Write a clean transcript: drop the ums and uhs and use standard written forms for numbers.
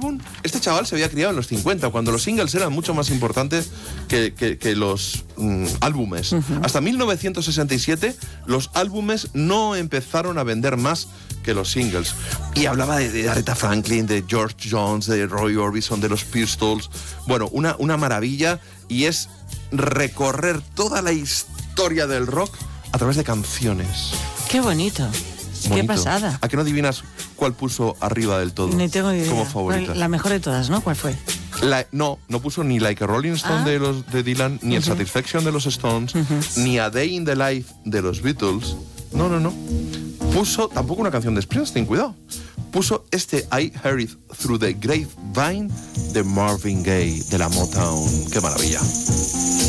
álbum, este chaval se había criado en los 50, cuando los singles eran mucho más importantes que los álbumes. Hasta 1967 los álbumes no empezaron a vender más que los singles. Y hablaba de Aretha Franklin, de George Jones, de Roy Orbison, de los Pistols. Bueno, una maravilla, y es recorrer toda la historia del rock a través de canciones. ¡Qué bonito! Bonito. ¡Qué pasada! ¿A qué no adivinas cuál puso arriba del todo? Ni tengo idea. Como favorita. La mejor de todas, ¿no? ¿Cuál fue? No puso ni Like a Rolling Stone de Dylan, ni el Satisfaction de los Stones, ni A Day in the Life de los Beatles. No. Puso tampoco una canción de Springsteen, cuidado. Puso este I Heard It Through the Grapevine de Marvin Gaye, de la Motown. ¡Qué maravilla!